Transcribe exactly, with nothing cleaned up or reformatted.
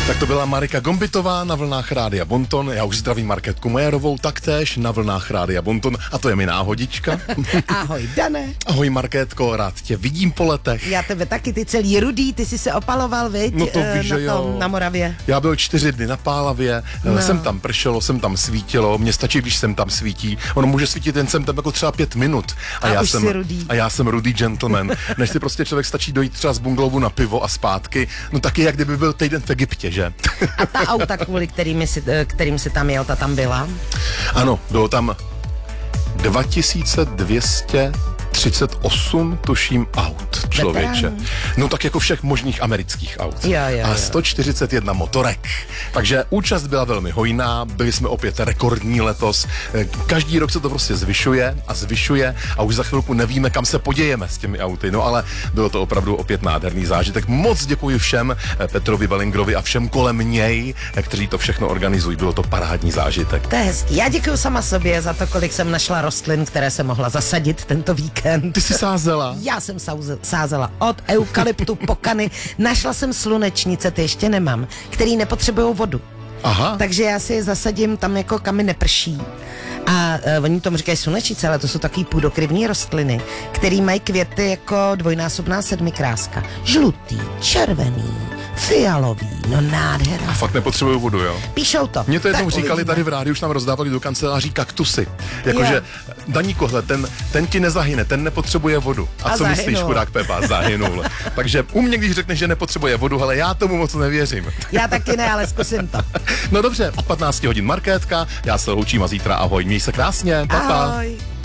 Tak to byla Marika Gombitová na vlnách Rádia Bonton. Já už zdravím Markétku Majerovou taktéž na vlnách Rádia Bonton. A to je mi náhodička. Ahoj, Dane. Ahoj, Markétko, rád tě vidím po letech. Já tebe taky, ty celý rudý, ty jsi se opaloval, viď? No to víš, na že tom, jo. Na Moravě. Já byl čtyři dny na Pálavě, no. Jsem tam pršelo, jsem tam svítilo, mně stačí, když jsem tam svítí. Ono může svítit jen jsem tam jako třeba pět minut. A, a já už jsem jsi rudý. A já jsem rudý gentleman. Než si prostě člověk stačí dojít třeba z bungalovu na pivo a zpátky. No taky, jak kdyby byl týden v Egyptě, že? A ta auta, kvůli kterým si, kterým si tam jel, ta tam byla? Ano, bylo tam dva tisíce dvě stě třicet osm, tuším, aut, člověče. Veterán. No tak jako všech možných amerických aut. Jo, jo, a jo. sto čtyřicet jedna motorek. Takže účast byla velmi hojná, byli jsme opět rekordní letos. Každý rok se to prostě zvyšuje a zvyšuje a už za chvilku nevíme, kam se podějeme s těmi auty. No ale bylo to opravdu opět nádherný zážitek. Moc děkuji všem, Petrovi Bellingerovi a všem kolem něj, kteří to všechno organizují. Bylo to parádní zážitek. To je hezký. Já děkuji sama sobě za to, kolik jsem našla rostlin, které jsem mohla zasadit tento víkend. Ty jsi sázela? Já jsem sauze, sázela od eukalyptu po kany. Našla jsem slunečnice, ty ještě nemám, který nepotřebují vodu. Aha. Takže já si je zasadím tam, jako kam mi neprší. A uh, oni tomu říkají slunečnice, ale to jsou takový půdokryvní rostliny, který mají květy jako dvojnásobná sedmikráska. Žlutý, červený, fialový, no nádhera. A fakt nepotřebuju vodu, jo? Píšou to. Mě to jednou Tak říkali uvidíme. tady v rádiu, už nám rozdávali do kanceláří kaktusy. Jakože, Daníkohle, ten, ten ti nezahyne, ten nepotřebuje vodu. A, A co zahynul. myslíš, chudák Pepa? Zahynul. Takže u mě, když řekneš, že nepotřebuje vodu, hele, já tomu moc nevěřím. Já taky ne, ale zkusím to. No dobře, od patnácti hodin Markétka, já se loučím a zítra ahoj, měj se krásně, pa, pa. Ahoj.